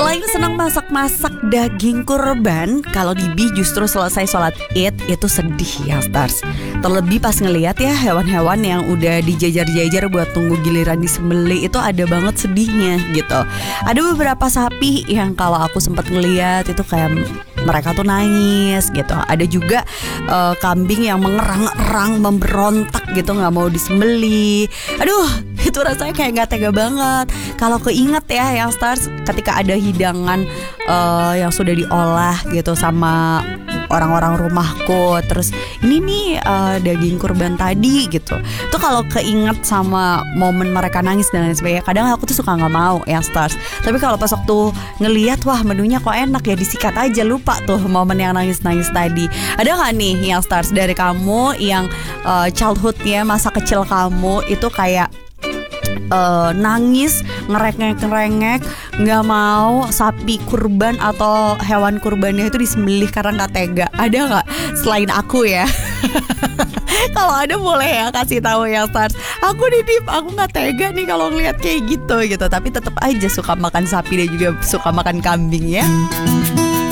Selain senang masak-masak daging kurban, kalau Bibi justru selesai sholat Id itu sedih ya Stars. Terlebih pas ngelihat ya hewan-hewan yang udah dijajar-jajar buat tunggu giliran disembelih, itu ada banget sedihnya gitu. Ada beberapa sapi yang kalau aku sempat ngelihat itu kayak mereka tuh nangis gitu. Ada juga kambing yang mengerang-erang, memberontak gitu, nggak mau disembelih. Aduh, itu rasanya kayak nggak tega banget. Kalau keinget ya yang Stars, ketika ada hidangan yang sudah diolah gitu sama orang-orang rumahku, terus ini nih daging kurban tadi gitu, tuh kalau keinget sama momen mereka nangis dan lain sebagainya, kadang aku tuh suka nggak mau ya Stars. Tapi kalau pas waktu ngelihat wah menunya kok enak ya, disikat aja, lupa tuh momen yang nangis-nangis tadi. Ada nggak nih yang Stars dari kamu yang childhoodnya, masa kecil kamu itu kayak nangis, ngerengek-ngerengek, nggak mau sapi kurban atau hewan kurbannya itu disembelih karena nggak tega? Ada nggak selain aku ya? Kalau ada boleh ya kasih tahu ya Stars. Aku aku nggak tega nih kalau ngeliat kayak gitu. Tapi tetap aja suka makan sapi dan juga suka makan kambing ya.